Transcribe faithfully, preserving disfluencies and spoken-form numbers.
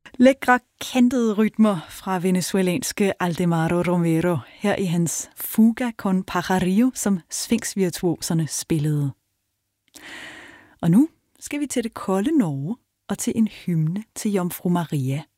Lækre, kantede rytmer fra venezuelanske Aldemaro Romero her i hans Fuga con Pajarillo, som Sphinx-virtuoserne spillede. Og nu skal vi til det kolde Norge og til en hymne til Jomfru Maria.